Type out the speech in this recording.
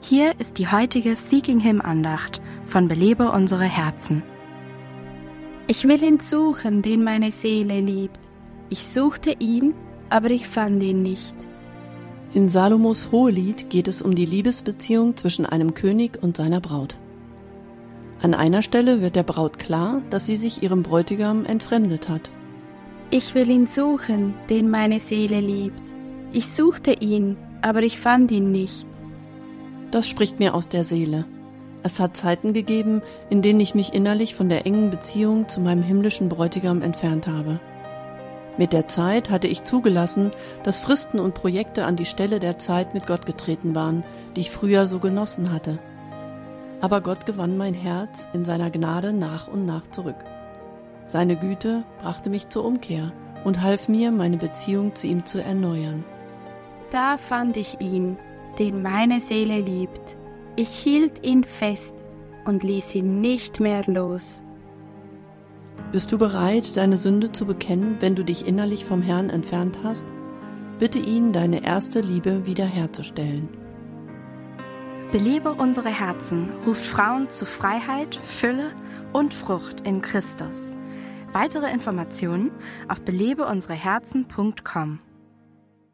Hier ist die heutige Seeking Him Andacht von Belebe unsere Herzen. Ich will ihn suchen, den meine Seele liebt. Ich suchte ihn, aber ich fand ihn nicht. In Salomos Hohelied geht es um die Liebesbeziehung zwischen einem König und seiner Braut. An einer Stelle wird der Braut klar, dass sie sich ihrem Bräutigam entfremdet hat. Ich will ihn suchen, den meine Seele liebt. Ich suchte ihn, aber ich fand ihn nicht. Das spricht mir aus der Seele. Es hat Zeiten gegeben, in denen ich mich innerlich von der engen Beziehung zu meinem himmlischen Bräutigam entfernt habe. Mit der Zeit hatte ich zugelassen, dass Fristen und Projekte an die Stelle der Zeit mit Gott getreten waren, die ich früher so genossen hatte. Aber Gott gewann mein Herz in seiner Gnade nach und nach zurück. Seine Güte brachte mich zur Umkehr und half mir, meine Beziehung zu ihm zu erneuern. Da fand ich ihn, den meine Seele liebt. Ich hielt ihn fest und ließ ihn nicht mehr los. Bist du bereit, deine Sünde zu bekennen, wenn du dich innerlich vom Herrn entfernt hast? Bitte ihn, deine erste Liebe wiederherzustellen. Belebe unsere Herzen ruft Frauen zu Freiheit, Fülle und Frucht in Christus. Weitere Informationen auf belebeunsereherzen.com.